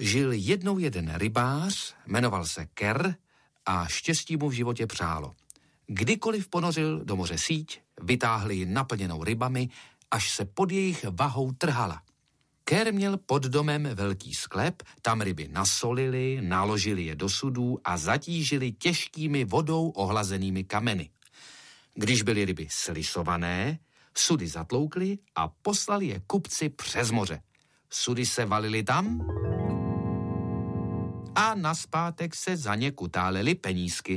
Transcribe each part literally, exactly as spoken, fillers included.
Žil jednou jeden rybář, jmenoval se Ker a štěstí mu v životě přálo. Kdykoliv ponořil do moře síť, vytáhli ji naplněnou rybami, až se pod jejich vahou trhala. Ker měl pod domem velký sklep, tam ryby nasolili, naložili je do sudů a zatížili těžkými vodou ohlazenými kameny. Když byly ryby slisované, sudy zatloukli a poslali je kupci přes moře. Sudy se valily tam a naspátek se za ně kutálely penízky.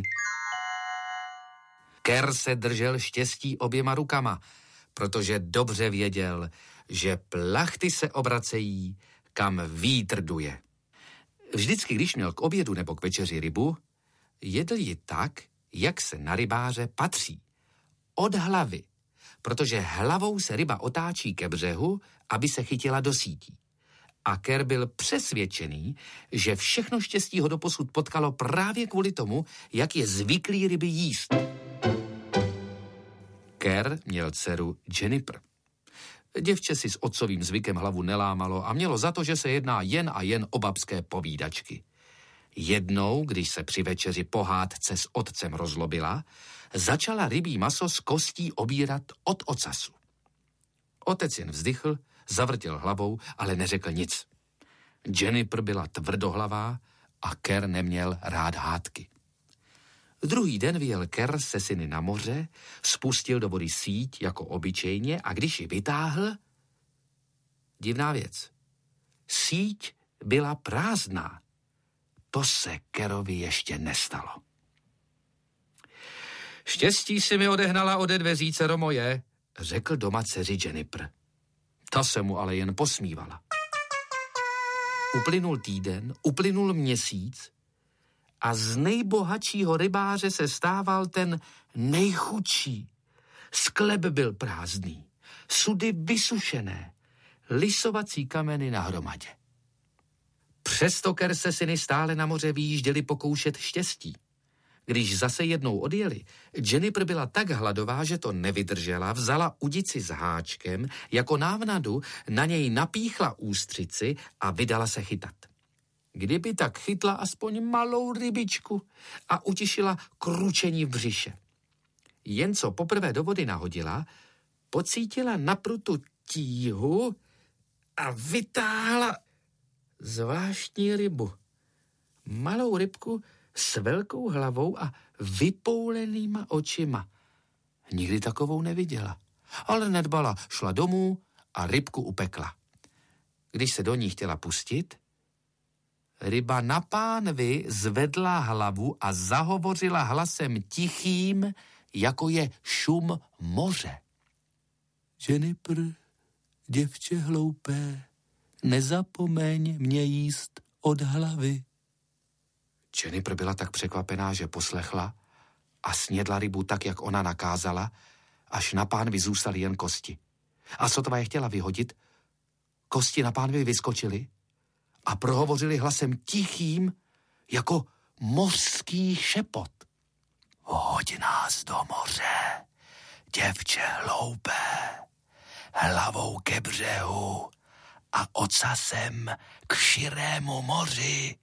Ker se držel štěstí oběma rukama, protože dobře věděl, že plachty se obracejí, kam vítr duje. Vždycky, když měl k obědu nebo k večeři rybu, jedl ji tak, jak se na rybáře patří. Od hlavy, protože hlavou se ryba otáčí ke břehu, aby se chytila do sítí. A Ker byl přesvědčený, že všechno štěstí ho doposud potkalo právě kvůli tomu, jak je zvyklý ryby jíst. Ker měl dceru Jennifer. Děvče si s otcovým zvykem hlavu nelámalo a mělo za to, že se jedná jen a jen o babské povídačky. Jednou, když se při večeři pohádce s otcem rozlobila, začala rybí maso z kostí obírat od ocasu. Otec jen vzdychl, zavrtěl hlavou, ale neřekl nic. Jennifer byla tvrdohlavá a Ker neměl rád hádky. Druhý den vyjel Ker se syny na moře, spustil do vody síť jako obyčejně a když ji vytáhl, divná věc, síť byla prázdná. To se Kerovi ještě nestalo. Štěstí si mi odehnala ode dveří, dcero moje, řekl doma dceři Jennifer. Ta se mu ale jen posmívala. Uplynul týden, uplynul měsíc a z nejbohatšího rybáře se stával ten nejchudší. Sklep byl prázdný, sudy vysušené, lisovací kameny na hromadě. Přesto Ker se syny stále na moře vyjížděli pokoušet štěstí. Když zase jednou odjeli, Jennifer byla tak hladová, že to nevydržela, vzala udici s háčkem, jako návnadu na něj napíchla ústřici a vydala se chytat. Kdyby tak chytla aspoň malou rybičku a utišila kručení v břiše. Jen co poprvé do vody nahodila, pocítila na prutu tíhu a vytáhla zvláštní rybu. Malou rybku s velkou hlavou a vypoulenýma očima. Nikdy takovou neviděla, ale nedbala, šla domů a rybku upekla. Když se do ní chtěla pustit, ryba na pánvi zvedla hlavu a zahovořila hlasem tichým, jako je šum moře. Jennifer, děvče hloupé, nezapomeň mě jíst od hlavy. Jennifer byla tak překvapená, že poslechla a snědla rybu tak, jak ona nakázala, až na pánvi zůstaly jen kosti. A sotva je chtěla vyhodit, kosti na pánvi vyskočily a prohovořili hlasem tichým, jako mořský šepot. Hoď nás do moře, děvče hloupé, hlavou ke břehu a ocasem k širému moři.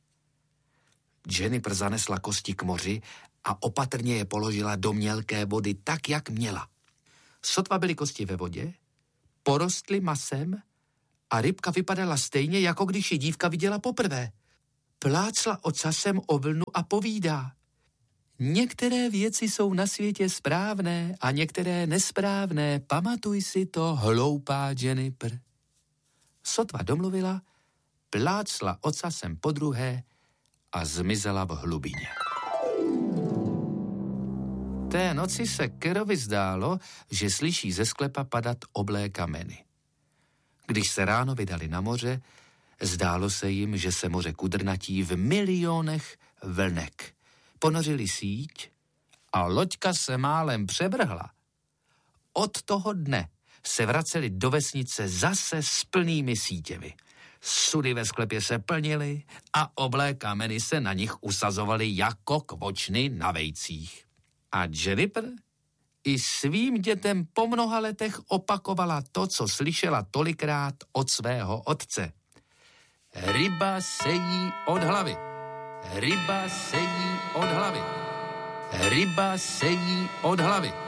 Jennifer zanesla kosti k moři a opatrně je položila do mělké vody tak, jak měla. Sotva byly kosti ve vodě, porostly masem a rybka vypadala stejně, jako když ji dívka viděla poprvé. Plácla ocasem o vlnu a povídá. Některé věci jsou na světě správné a některé nesprávné. Pamatuj si to, hloupá Jennifer. Sotva domluvila, plácla ocasem podruhé a zmizela v hlubině. Té noci se Kerovi zdálo, že slyší ze sklepa padat oblé kameny. Když se ráno vydali na moře, zdálo se jim, že se moře kudrnatí v milionech vlnek. Ponořili síť a loďka se málem převrhla. Od toho dne se vraceli do vesnice zase s plnými sítěmi. Sudy ve sklepě se plnily a oblé kameny se na nich usazovaly jako kvočny na vejcích. A Jennifer i svým dětem po mnoha letech opakovala to, co slyšela tolikrát od svého otce. Ryba sejí od hlavy. Ryba sejí od hlavy. Ryba sejí od hlavy.